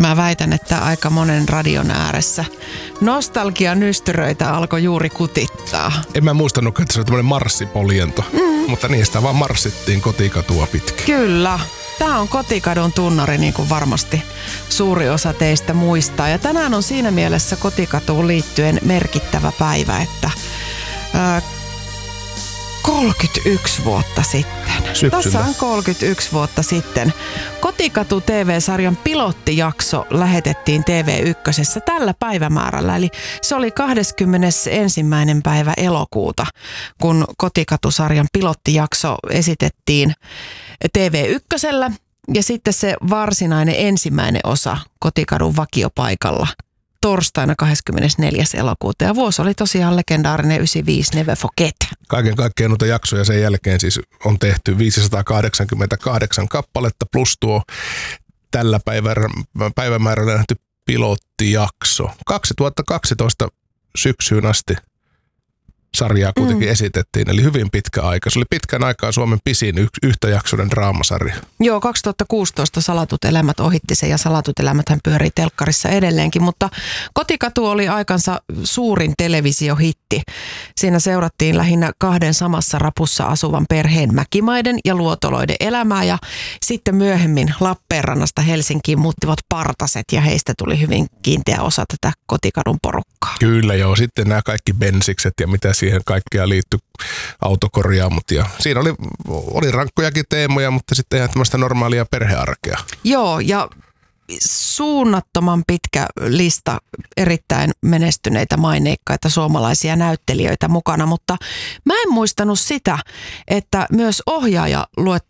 Mä väitän, että aika monen radion ääressä nostalgian nystyröitä alkoi juuri kutittaa. En mä muistanut, että se oli tämmöinen marssipoljento, mutta niistä vaan marssittiin Kotikatua pitkin. Kyllä. Tämä on Kotikadun tunnari, niin kuin varmasti suuri osa teistä muistaa. Ja tänään on siinä mielessä Kotikatuun liittyen merkittävä päivä, että 31 vuotta sitten. Syksyllä. Tässä on 31 vuotta sitten. Kotikatu TV-sarjan pilottijakso lähetettiin TV1 tällä päivämäärällä. Eli se oli 21. päivä elokuuta, kun Kotikatu-sarjan pilottijakso esitettiin TV1. Ja sitten se varsinainen ensimmäinen osa Kotikadun vakiopaikalla torstaina 24. elokuuta. Ja vuosi oli tosiaan legendaarinen 95 Never Forget. Kaiken kaikkiaan noita jaksoja sen jälkeen siis on tehty 588 kappaletta plus tuo tällä päivämäärällä nähty pilottijakso. 2012 syksyyn asti sarjaa kuitenkin esitettiin, eli hyvin pitkä aika. Se oli pitkän aikaa Suomen pisin yhtäjaksoinen draamasarja. Joo, 2016 Salatut elämät ohitti sen ja Salatut elämäthän pyörii telkkarissa edelleenkin, mutta Kotikatu oli aikansa suurin televisiohitti. Siinä seurattiin lähinnä kahden samassa rapussa asuvan perheen Mäkimaiden ja Luotoloiden elämää ja sitten myöhemmin Lappeenrannasta Helsinkiin muuttivat partaset ja heistä tuli hyvin kiinteä osa tätä Kotikadun porukkaa. Kyllä joo, sitten nämä kaikki bensikset ja mitä siihen kaikkea liittyi, autokorjaamot ja siinä oli rankkojakin teemoja, mutta sitten ihan tämmöistä normaalia perhearkea. Joo, ja suunnattoman pitkä lista erittäin menestyneitä maineikkaita suomalaisia näyttelijöitä mukana, mutta mä en muistanut sitä, että myös ohjaaja